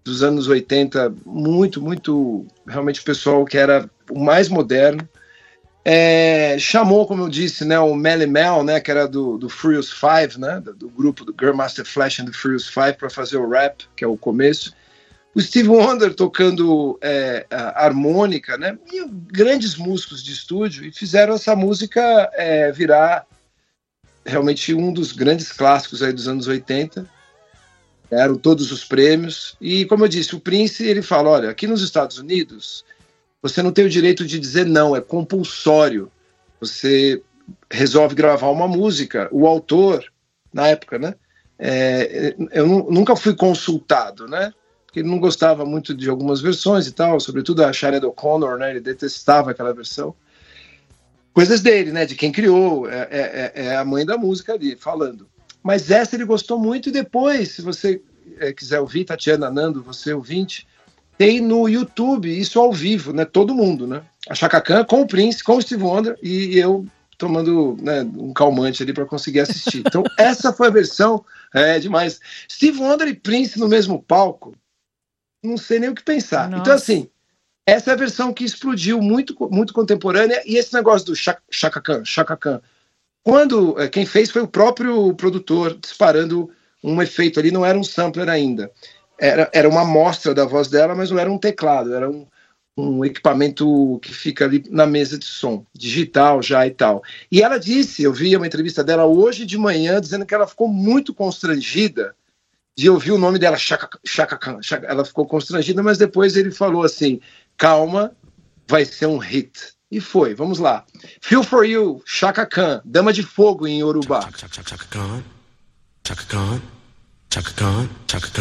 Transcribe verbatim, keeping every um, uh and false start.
dos anos oitenta, muito, muito, realmente o pessoal que era o mais moderno. É, chamou, como eu disse, né, o Melle Mel, né, que era do, do Furious Five, né, do, do grupo do Grandmaster Flash and the Furious Five, para fazer o rap, que é o começo. O Steve Wonder tocando é, a harmônica, né, e grandes músicos de estúdio, e fizeram essa música é, virar realmente um dos grandes clássicos aí dos anos oitenta. Eram todos os prêmios. E, como eu disse, o Prince, ele fala, olha, aqui nos Estados Unidos, você não tem o direito de dizer não, é compulsório. Você resolve gravar uma música, o autor, na época, né? É, eu nunca fui consultado, né? Porque ele não gostava muito de algumas versões e tal, sobretudo a Sinéad O'Connor, né? Ele detestava aquela versão. Coisas dele, né? De quem criou, é, é, é a mãe da música ali, falando. Mas essa ele gostou muito, e depois, se você é, quiser ouvir, Tatiana, Nando, você ouvinte, tem no YouTube isso ao vivo, né? Todo mundo, né? A Chaka Khan com o Prince, com o Steve Wonder, e eu tomando, né, um calmante ali para conseguir assistir. Então essa foi a versão, é demais. Steve Wonder e Prince no mesmo palco, não sei nem o que pensar. Nossa. Então assim, essa é a versão que explodiu, muito, muito contemporânea, e esse negócio do Chaka Khan, Chaka Khan, quando quem fez foi o próprio produtor disparando um efeito ali, não era um sampler ainda. Era, era uma amostra da voz dela, mas não era um teclado, era um, um equipamento que fica ali na mesa de som, digital já e tal. E ela disse, eu vi uma entrevista dela hoje de manhã, dizendo que ela ficou muito constrangida de ouvir o nome dela, Chaka, Chaka Khan. Ela ficou constrangida, mas depois ele falou assim, calma, vai ser um hit. E foi, vamos lá. Feel for You, Chaka Khan, Dama de Fogo em Yorubá. Chaka Khan, Chaka Khan, Chaka Khan, Chaka Khan, Chaka Khan.